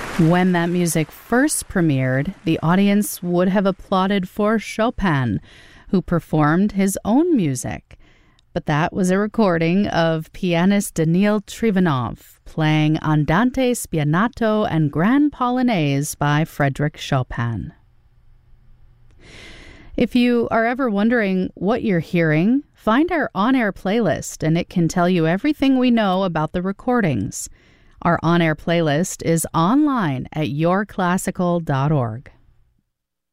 When that music first premiered, the audience would have applauded for Chopin, who performed his own music. But that was a recording of pianist Daniil Trivanov playing Andante Spianato and Grand Polonaise by Frédéric Chopin. If you are ever wondering what you're hearing, find our on-air playlist, and it can tell you everything we know about the recordings. Our on-air playlist is online at yourclassical.org.